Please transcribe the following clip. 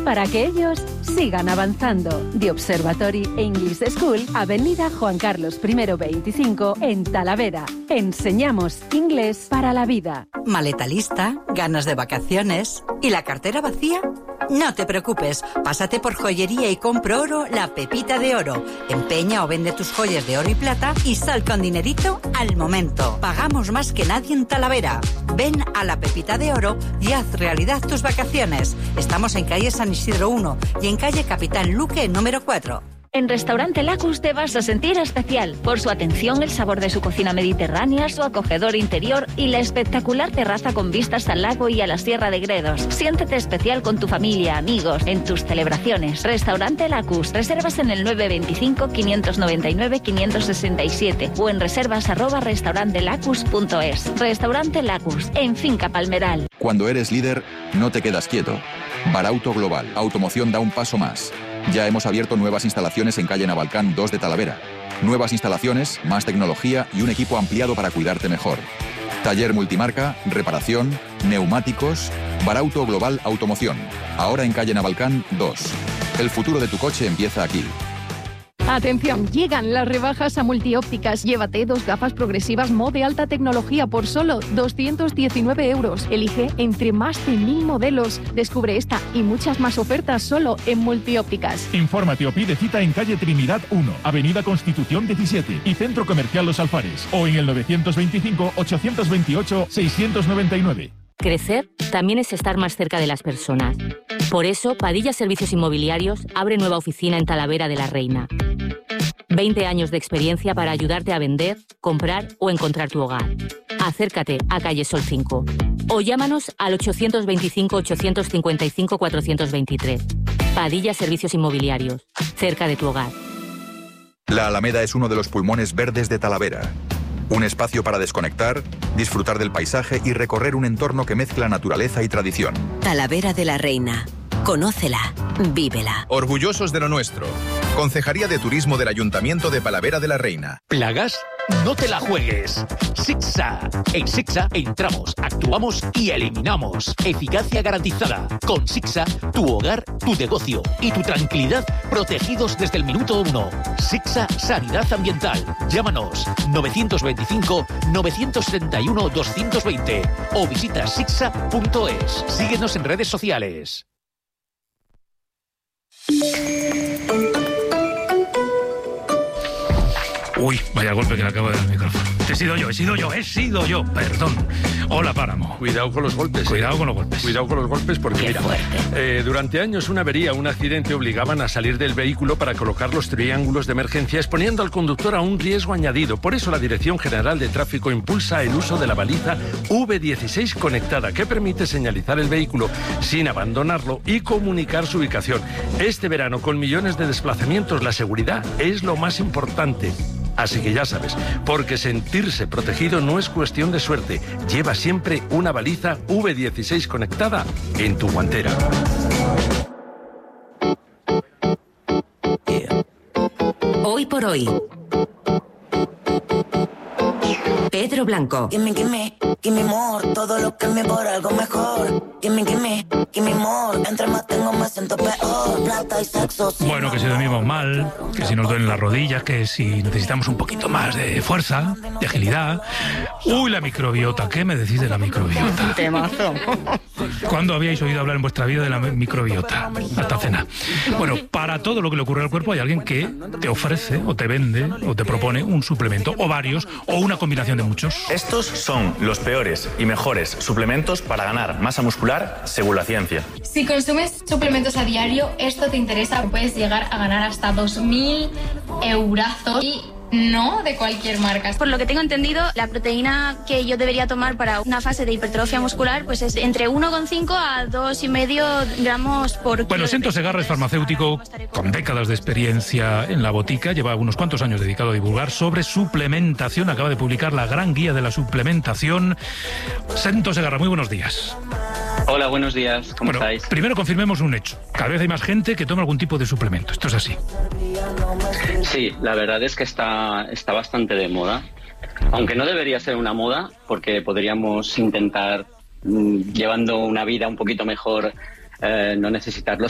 para que ellos sigan avanzando. The Observatory English School, Avenida Juan Carlos I 25 en Talavera. Enseñamos inglés para la vida. ¿Maleta lista? ¿Ganas de vacaciones? ¿Y la cartera vacía? No te preocupes, pásate por Joyería y Compro Oro, la Pepita de Oro. Empeña o vende tus joyas de oro y plata y sal con dinerito al momento. Pagamos más que nadie en Talavera. Ven a la Pepita de Oro y haz realidad tus vacaciones. Estamos en calle San Isidro 1 y en calle Capitán Luque número 4. En Restaurante Lacus te vas a sentir especial por su atención, el sabor de su cocina mediterránea, su acogedor interior y la espectacular terraza con vistas al lago y a la Sierra de Gredos. Siéntete especial con tu familia, amigos, en tus celebraciones. Restaurante Lacus. Reservas en el 925-599-567 o en reservas@restaurantelacus.es. Restaurante Lacus, en Finca Palmeral. Cuando eres líder, no te quedas quieto. Barauto Global. Automoción da un paso más. Ya hemos abierto nuevas instalaciones en calle Navalcán 2 de Talavera. Nuevas instalaciones, más tecnología y un equipo ampliado para cuidarte mejor. Taller multimarca, reparación, neumáticos. Barauto Global Automoción. Ahora en calle Navalcán 2. El futuro de tu coche empieza aquí. Atención, llegan las rebajas a Multiópticas. Llévate 2 gafas progresivas Mo de alta tecnología por solo 219 euros. Elige entre más de 1000 modelos. Descubre esta y muchas más ofertas solo en Multiópticas. Infórmate o pide cita en calle Trinidad 1, Avenida Constitución 17 y Centro Comercial Los Alfares. O en el 925-828-699. Crecer también es estar más cerca de las personas. Por eso, Padilla Servicios Inmobiliarios abre nueva oficina en Talavera de la Reina. 20 años de experiencia para ayudarte a vender, comprar o encontrar tu hogar. Acércate a calle Sol 5 o llámanos al 825-855-423. Padilla Servicios Inmobiliarios, cerca de tu hogar. La Alameda es uno de los pulmones verdes de Talavera. Un espacio para desconectar, disfrutar del paisaje y recorrer un entorno que mezcla naturaleza y tradición. Talavera de la Reina. Conócela, vívela. Orgullosos de lo nuestro. Concejalía de Turismo del Ayuntamiento de Talavera de la Reina. ¿Plagas? No te la juegues. Sixa. En Sixa entramos, actuamos y eliminamos. Eficacia garantizada. Con Sixa, tu hogar, tu negocio y tu tranquilidad protegidos desde el minuto 1. Sixa Sanidad Ambiental. Llámanos 925-931-220 o visita sixa.es. Síguenos en redes sociales. Uy, vaya golpe que le acabo de dar el micrófono. He sido yo, perdón. Hola, Páramo. Cuidado con los golpes. Cuidado con los golpes porque, mira, durante años una avería, un accidente obligaban a salir del vehículo para colocar los triángulos de emergencia, exponiendo al conductor a un riesgo añadido. Por eso la Dirección General de Tráfico impulsa el uso de la baliza V16 conectada, que permite señalizar el vehículo sin abandonarlo y comunicar su ubicación. Este verano, con millones de desplazamientos, la seguridad es lo más importante. Así que ya sabes, porque sentirse protegido no es cuestión de suerte. Lleva siempre una baliza V16 conectada en tu guantera. Hoy por hoy. Pedro Blanco. Gimme more, todo lo que me por algo mejor. Gimme more, entre más tengo me siento peor. Plata y sexo. Bueno, que si dormimos mal, que si nos duelen las rodillas, que si necesitamos un poquito más de fuerza, de agilidad. Uy, la microbiota, ¿qué me decís de la microbiota? Temazo. ¿Cuándo habíais oído hablar en vuestra vida de la microbiota? Hasta cena. Bueno, para todo lo que le ocurre al cuerpo hay alguien que te ofrece o te vende o te propone un suplemento o varios o una combinación de muchos. Estos son los peores y mejores suplementos para ganar masa muscular según la ciencia. Si consumes suplementos a diario, esto te interesa, puedes llegar a ganar hasta 2.000 eurazos y no de cualquier marca. Por lo que tengo entendido, la proteína que yo debería tomar para una fase de hipertrofia muscular pues es entre 1,5 a 2,5 gramos por kilo. Bueno, Sento Segarra es farmacéutico con décadas de experiencia en la botica, lleva unos cuantos años dedicado a divulgar sobre suplementación, acaba de publicar la gran guía de la suplementación. Sento Segarra, muy buenos días. Hola, buenos días, ¿cómo estáis? Primero confirmemos un hecho, cada vez hay más gente que toma algún tipo de suplemento, ¿esto es así? Sí, la verdad es que está bastante de moda, aunque no debería ser una moda, porque podríamos intentar, llevando una vida un poquito mejor, no necesitarlos.